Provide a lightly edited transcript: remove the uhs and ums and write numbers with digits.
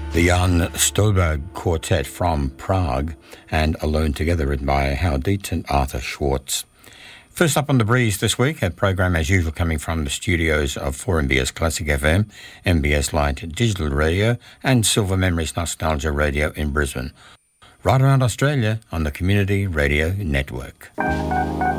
The Jan Stolberg Quartet from Prague and Alone Together, written by Howard Dietz and Arthur Schwartz. First up on The Breeze this week, a program as usual coming from the studios of 4MBS Classic FM, MBS Light Digital Radio and Silver Memories Nostalgia Radio in Brisbane. Right around Australia on the Community Radio Network.